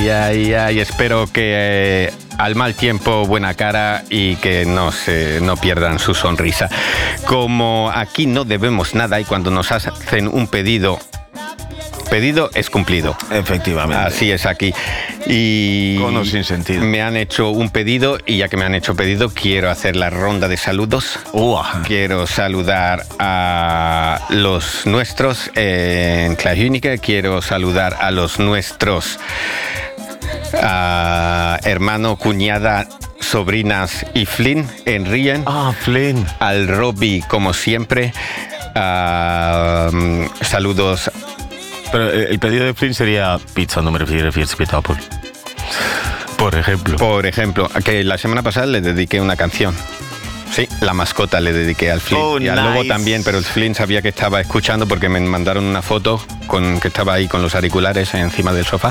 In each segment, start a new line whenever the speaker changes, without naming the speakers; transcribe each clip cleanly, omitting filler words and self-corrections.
ay. Espero que al mal tiempo buena cara y que no pierdan su sonrisa. Como aquí no debemos nada y cuando nos hacen un pedido es cumplido.
Efectivamente.
Así es aquí. Y
con o sin sentido.
Me han hecho un pedido y ya que me han hecho pedido, quiero hacer la ronda de saludos. Quiero saludar a los nuestros en Clajúnica. Quiero saludar a los nuestros hermano, cuñada, sobrinas y Flynn en Rien.
Flynn.
Al Robbie, como siempre. Saludos.
Pero el pedido de Flynn sería pizza, no me refieres a por ejemplo.
Por ejemplo, que la semana pasada le dediqué una canción. Sí, la mascota le dediqué al Flynn. Y al lobo también, pero el Flynn sabía que estaba escuchando porque me mandaron una foto que estaba ahí con los auriculares encima del sofá.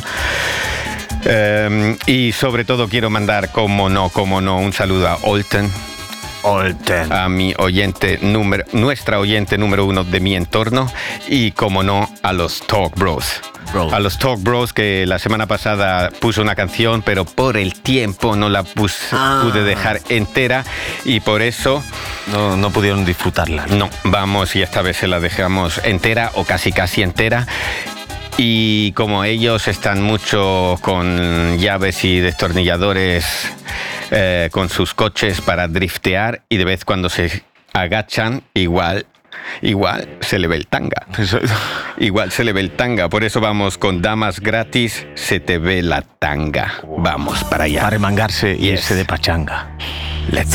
Y sobre todo quiero mandar, como no, un saludo a Olten. A mi nuestra oyente número 1 de mi entorno y, como no, a los Talk Bros. A los Talk Bros, que la semana pasada puso una canción, pero por el tiempo no la pude dejar entera y por eso
no pudieron disfrutarla.
No, vamos, y esta vez se la dejamos entera o casi entera. Y como ellos están mucho con llaves y destornilladores con sus coches para driftear y de vez cuando se agachan, igual se le ve el tanga. Igual se le ve el tanga. Por eso vamos con Damas Gratis, se te ve la tanga. Vamos para allá.
Para remangarse y irse de pachanga.
Let's